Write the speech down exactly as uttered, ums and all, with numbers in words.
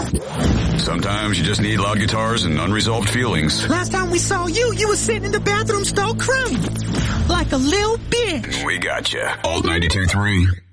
Sometimes you just need loud guitars and unresolved feelings. Last time we saw you, you were sitting in the bathroom stall crying. Like a little bitch. We gotcha. Alt ninety-two point three.